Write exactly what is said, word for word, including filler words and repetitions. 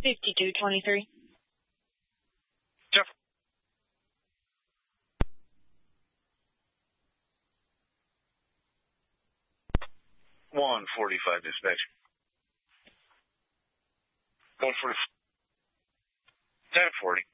fifty-two twenty-three. Jeff. one forty-five dispatch. one forty. ten forty.